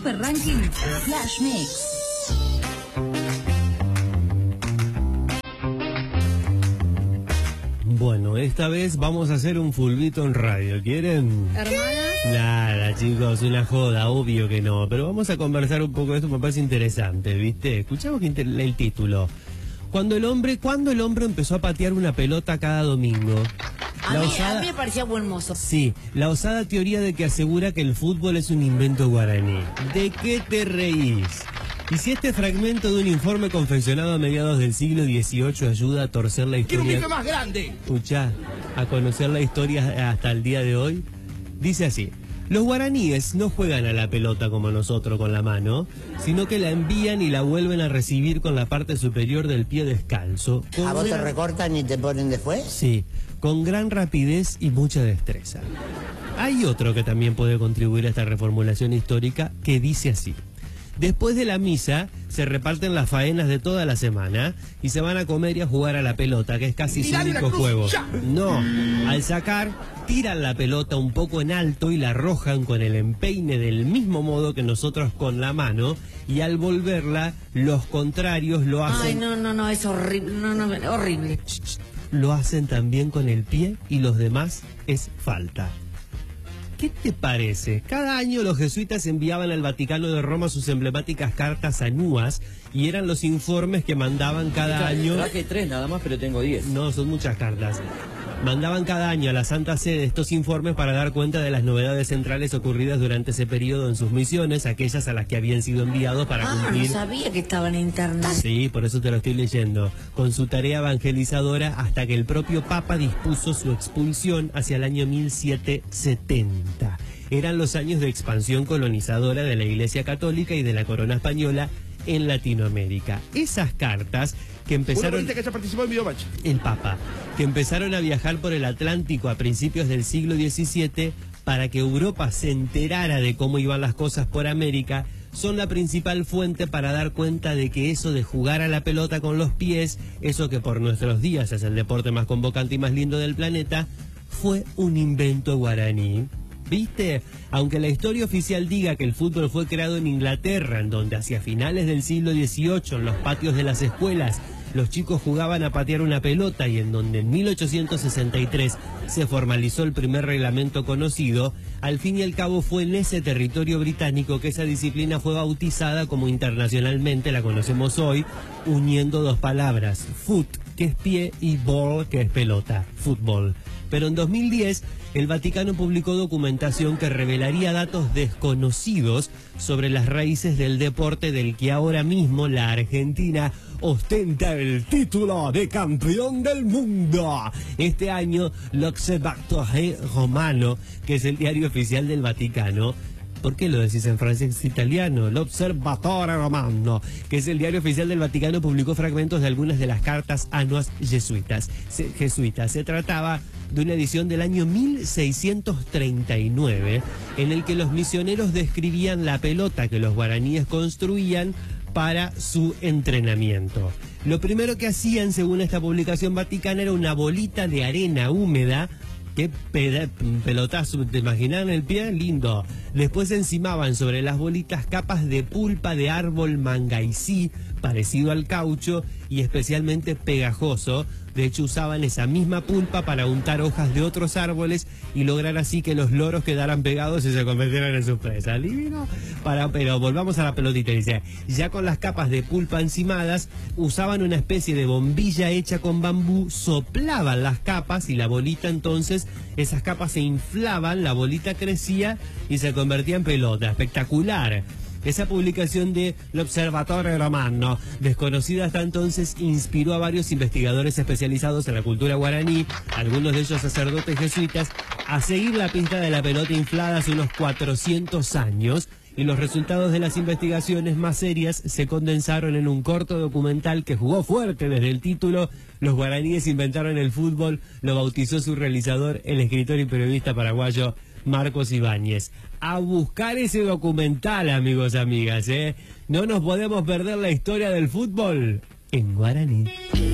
Super Ranking Flash Mix. Bueno, esta vez vamos a hacer un fulbito en radio, ¿quieren? ¿Hermana? Nada, chicos, una joda, obvio que no, pero vamos a conversar un poco de esto, me parece interesante, ¿viste? Escuchamos el título. ¿Cuándo el hombre empezó a patear una pelota cada domingo? A mí me parecía buen mozo. Sí, la osada teoría de que asegura que el fútbol es un invento guaraní. ¿De qué te reís? Y si este fragmento de un informe confeccionado a mediados del siglo XVIII ayuda a torcer la historia... ¡Quiero un pico más grande! Escuchá, a conocer la historia hasta el día de hoy. Dice así: los guaraníes no juegan a la pelota como nosotros con la mano, sino que la envían y la vuelven a recibir con la parte superior del pie descalzo. ¿A vos te recortan y te ponen después? Sí, con gran rapidez y mucha destreza. Hay otro que también puede contribuir a esta reformulación histórica que dice así: después de la misa se reparten las faenas de toda la semana y se van a comer y a jugar a la pelota, que es casi su único juego. No, al sacar, tiran la pelota un poco en alto y la arrojan con el empeine del mismo modo que nosotros con la mano, y al volverla, los contrarios lo hacen... Ay, no, es horrible, horrible. Lo hacen también con el pie y los demás es falta. ¿Qué te parece? Cada año los jesuitas enviaban al Vaticano de Roma sus emblemáticas cartas anuas y eran los informes que mandaban cada año... Traje 3 nada más, pero tengo 10. No, son muchas cartas. Mandaban cada año a la Santa Sede estos informes para dar cuenta de las novedades centrales ocurridas durante ese periodo en sus misiones, aquellas a las que habían sido enviados para cumplir... No sabía que estaban en internet. Sí, por eso te lo estoy leyendo. Con su tarea evangelizadora hasta que el propio Papa dispuso su expulsión hacia el año 1770. Eran los años de expansión colonizadora de la Iglesia Católica y de la Corona Española en Latinoamérica. Esas cartas que empezaron... que haya participado en Videomatch. El Papa, que empezaron a viajar por el Atlántico a principios del siglo XVII para que Europa se enterara de cómo iban las cosas por América, son la principal fuente para dar cuenta de que eso de jugar a la pelota con los pies, eso que por nuestros días es el deporte más convocante y más lindo del planeta, fue un invento guaraní. ¿Viste? Aunque la historia oficial diga que el fútbol fue creado en Inglaterra, en donde hacia finales del siglo XVIII, en los patios de las escuelas, los chicos jugaban a patear una pelota, y en donde en 1863 se formalizó el primer reglamento conocido, al fin y al cabo fue en ese territorio británico que esa disciplina fue bautizada como internacionalmente la conocemos hoy, uniendo dos palabras: foot, que es pie, y ball, que es pelota, fútbol. Pero en 2010, el Vaticano publicó documentación que revelaría datos desconocidos sobre las raíces del deporte del que ahora mismo la Argentina ostenta el título de campeón del mundo. Este año, l'Osservatore Romano, que es el diario oficial del Vaticano... ¿Por qué lo decís en francés italiano? L'Osservatore Romano, que es el diario oficial del Vaticano, publicó fragmentos de algunas de las cartas anuas jesuitas. Se trataba de una edición del año 1639, en el que los misioneros describían la pelota que los guaraníes construían para su entrenamiento. Lo primero que hacían, según esta publicación vaticana, era una bolita de arena húmeda. Qué pelotazo, ¿te imaginan el pie? Lindo. Después encimaban sobre las bolitas capas de pulpa de árbol mangaisí, parecido al caucho y especialmente pegajoso. De hecho, usaban esa misma pulpa para untar hojas de otros árboles y lograr así que los loros quedaran pegados y se convirtieran en sus presas. Divino. Pero volvamos a la pelotita. Dice, ya con las capas de pulpa encimadas, usaban una especie de bombilla hecha con bambú, soplaban las capas y la bolita, entonces, esas capas se inflaban, la bolita crecía y se convertía en pelota. Espectacular. Esa publicación de l'Osservatore Romano, desconocida hasta entonces, inspiró a varios investigadores especializados en la cultura guaraní, algunos de ellos sacerdotes jesuitas, a seguir la pista de la pelota inflada hace unos 400 años, y los resultados de las investigaciones más serias se condensaron en un corto documental que jugó fuerte desde el título "Los guaraníes inventaron el fútbol", lo bautizó su realizador, el escritor y periodista paraguayo Marcos Ibáñez. A buscar ese documental, amigos, amigas, ¿eh? No nos podemos perder la historia del fútbol en guaraní.